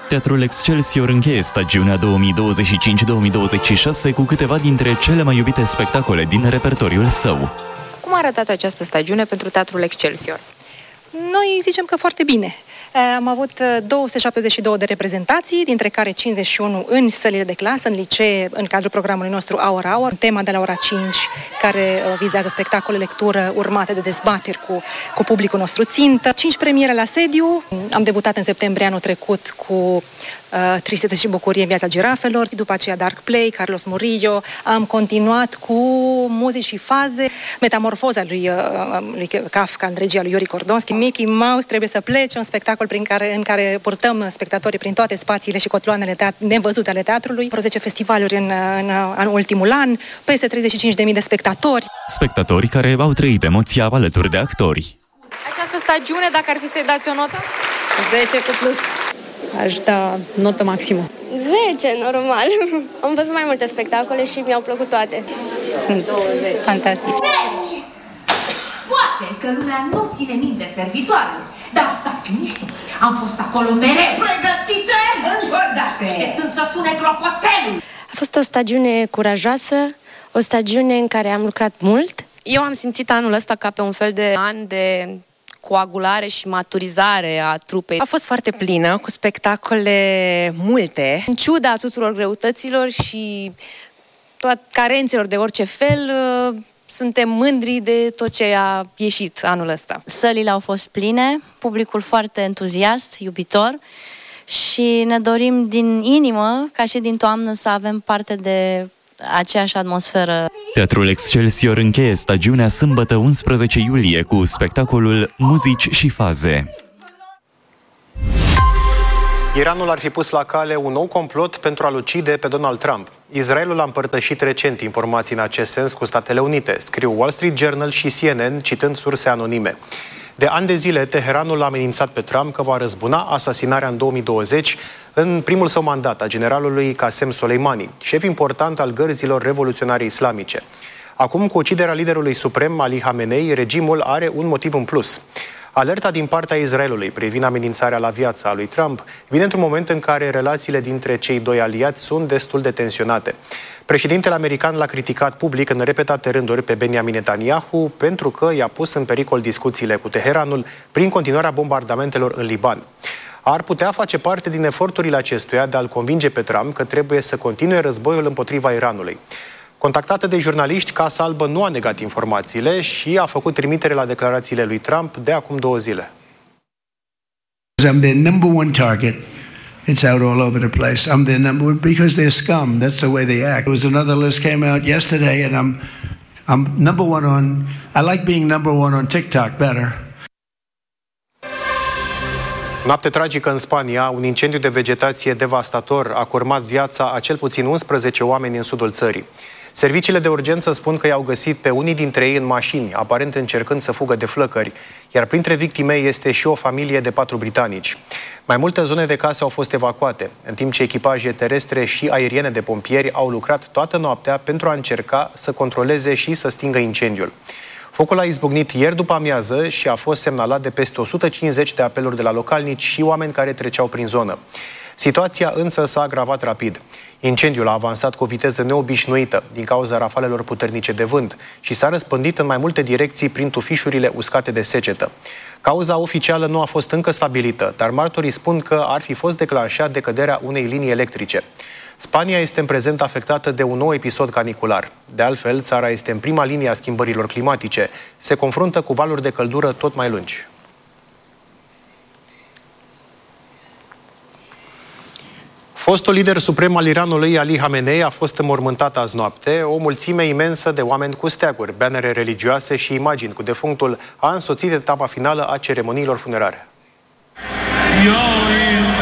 Teatrul Excelsior încheie stagiunea 2025-2026 cu câteva dintre cele mai iubite spectacole din repertoriul său. Cum a arătat această stagiune pentru Teatrul Excelsior? Noi zicem că foarte bine. Am avut 272 de reprezentații, dintre care 51 în sălile de clasă, în licee, în cadrul programului nostru Hour, tema de la ora 5, care vizează spectacole, lectură, urmate de dezbateri cu publicul nostru țintă. 5 premiere la sediu. Am debutat în septembrie anul trecut cu Tristețe și bucurie în viața girafelor, după aceea Dark Play, Carlos Murillo. Am continuat cu Muzici și faze, Metamorfoza lui Kafka în regia lui Yuri Kordonski. Mickey Mouse trebuie să plece, un spectacol în care purtăm spectatorii prin toate spațiile și cotloanele nevăzute ale teatrului. 10 festivaluri în ultimul an, peste 35.000 de spectatori. Spectatori care au trăit emoția alături de actori. Această stagiune, dacă ar fi să-i dați o notă? 10 cu plus. Aș da notă maximă. 10, normal. Am văzut mai multe spectacole și mi-au plăcut toate. Sunt fantastice. Deci, poate că lumea nu ține minte servitoarele, dar stați liniștiți, am fost acolo mereu pregătite, îngordate, așteptând să sune clopoțelul. A fost o stagiune curajoasă, o stagiune în care am lucrat mult. Eu am simțit anul ăsta ca pe un fel de an de coagulare și maturizare a trupei. A fost foarte plină, cu spectacole multe. În ciuda tuturor greutăților și carențelor de orice fel, suntem mândri de tot ce a ieșit anul ăsta. Sălile au fost pline, publicul foarte entuziast, iubitor și ne dorim din inimă, ca și din toamnă, să avem parte de aceeași atmosferă. Teatrul Excelsior încheie stagiunea sâmbătă 11 iulie cu spectacolul Muzici și faze. Iranul ar fi pus la cale un nou complot pentru a-l ucide pe Donald Trump. Israelul a împărtășit recent informații în acest sens cu Statele Unite, scriu Wall Street Journal și CNN, citând surse anonime. De ani de zile, Teheranul a amenințat pe Trump că va răzbuna asasinarea în 2020 în primul său mandat a generalului Qasem Soleimani, șef important al gărzilor revoluționare islamice. Acum, cu uciderea liderului suprem Ali Khamenei, regimul are un motiv în plus. Alerta din partea Israelului privind amenințarea la viața lui Trump vine într-un moment în care relațiile dintre cei doi aliați sunt destul de tensionate. Președintele american l-a criticat public în repetate rânduri pe Benjamin Netanyahu pentru că i-a pus în pericol discuțiile cu Teheranul prin continuarea bombardamentelor în Liban. Ar putea face parte din eforturile acestuia de a-l convinge pe Trump că trebuie să continue războiul împotriva Iranului. Contactată de jurnaliști, Casa Albă nu a negat informațiile și a făcut trimitere la declarațiile lui Trump de acum 2 zile. I'm their number one target. It's out all over the place. I'm their number one because they're scum. That's the way they act. There was another list came out yesterday, and I'm number one on. I like being number one on TikTok better. Noapte tragică în Spania, un incendiu de vegetație devastator a curmat viața a cel puțin 11 oameni în sudul țării. Serviciile de urgență spun că i-au găsit pe unii dintre ei în mașini, aparent încercând să fugă de flăcări, iar printre victime este și o familie de 4 britanici. Mai multe zone de case au fost evacuate, în timp ce echipaje terestre și aeriene de pompieri au lucrat toată noaptea pentru a încerca să controleze și să stingă incendiul. Focul a izbucnit ieri după amiază și a fost semnalat de peste 150 de apeluri de la localnici și oameni care treceau prin zonă. Situația însă s-a agravat rapid. Incendiul a avansat cu o viteză neobișnuită din cauza rafalelor puternice de vânt și s-a răspândit în mai multe direcții prin tufișurile uscate de secetă. Cauza oficială nu a fost încă stabilită, dar martorii spun că ar fi fost declanșat de căderea unei linii electrice. Spania este în prezent afectată de un nou episod canicular. De altfel, țara este în prima linie a schimbărilor climatice. Se confruntă cu valuri de căldură tot mai lungi. Fostul lider suprem al Iranului, Ali Khamenei, a fost înmormântat azi noapte. O mulțime imensă de oameni cu steaguri, banere religioase și imagini cu defunctul a însoțit etapa finală a ceremoniilor funerare.